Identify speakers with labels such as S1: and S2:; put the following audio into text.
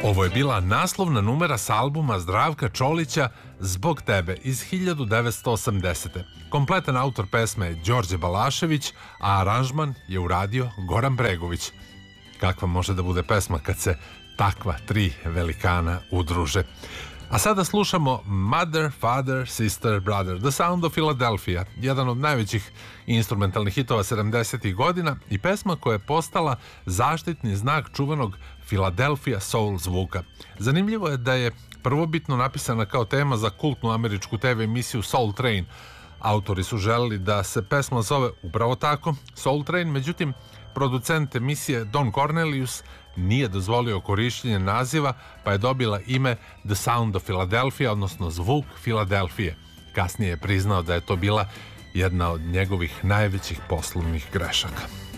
S1: Ovo je bila naslovna numera s albuma Zdravka Čolića Zbog tebe iz 1980. Kompletan autor pesme je Đorđe Balašević, a aranžman je uradio Goran Bregović. Kakva može da bude pesma kad se takva tri velikana udruže? A sada slušamo Mother, Father, Sister, Brother, The Sound of Philadelphia, jedan od najvećih instrumentalnih hitova 70. godina i pesma koja je postala zaštitni znak čuvenog Philadelphia soul zvuka. Zanimljivo je da je prvobitno napisana kao tema za kultnu američku TV emisiju Soul Train. Autori su želeli da se pesma zove upravo tako, Soul Train, međutim, producent emisije Don Cornelius nije dozvolio korištenje naziva, pa je dobila ime The Sound of Philadelphia, odnosno Zvuk Filadelfije. Kasnije je priznao da je to bila jedna od njegovih najvećih poslovnih grešaka.